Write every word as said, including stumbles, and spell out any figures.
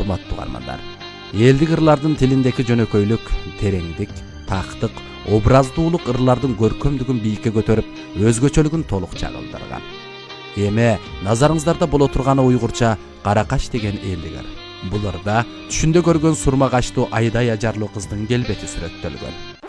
урматтуу каармандар. Элдик ырлардын тилиндеки жөнөкөйлүк, тереңдик, тактык, образдуулук ырлардын көркөмдүгүн бийикке көтөрүп, өзгөчөлүгүн толук чагылдырган. Эми назарыңыздарда боло турганы уйгурча Каракаш деген элдик ыр. Бул ырда түшүндө көргөн сурма качтуу айдай ажарлуу кыздын келбети сүрөттөлгөн.